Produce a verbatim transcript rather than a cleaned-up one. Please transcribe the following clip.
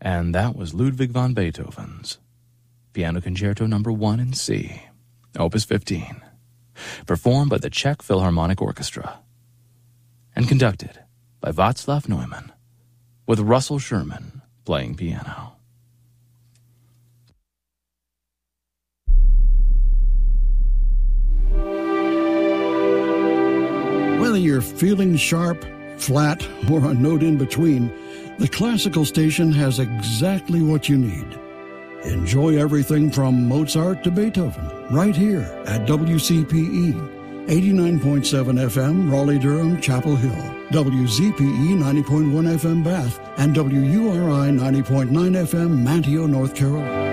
And that was Ludwig van Beethoven's Piano Concerto Number one in C, Opus fifteen, performed by the Czech Philharmonic Orchestra and conducted by Václav Neumann, with Russell Sherman playing piano. Whether you're feeling sharp, flat, or a note in between, the Classical Station has exactly what you need. Enjoy everything from Mozart to Beethoven right here at W C P E, eighty-nine point seven F M, Raleigh-Durham, Chapel Hill, W Z P E ninety point one F M, Bath, and W U R I ninety point nine F M, Manteo, North Carolina.